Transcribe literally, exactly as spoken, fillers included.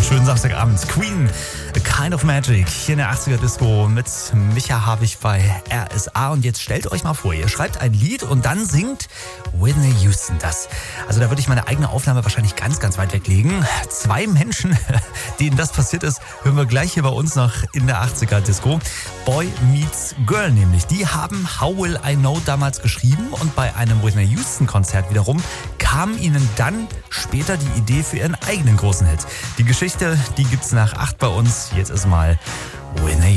Schönen Samstagabend. Queen, A Kind of Magic, hier in der achtziger Disco mit Micha Havig bei R S A. Und jetzt stellt euch mal vor, ihr schreibt ein Lied und dann singt Whitney Houston das. Also da würde ich meine eigene Aufnahme wahrscheinlich ganz, ganz weit weglegen. Zwei Menschen, denen das passiert ist, hören wir gleich hier bei uns noch in der achtziger Disco. Boy Meets Girl nämlich. Die haben How Will I Know damals geschrieben und bei einem Whitney Houston Konzert wiederum kam ihnen dann später die Idee für ihren eigenen großen Hit. Die Geschichte, die gibt's nach acht bei uns. Jetzt ist mal Whitney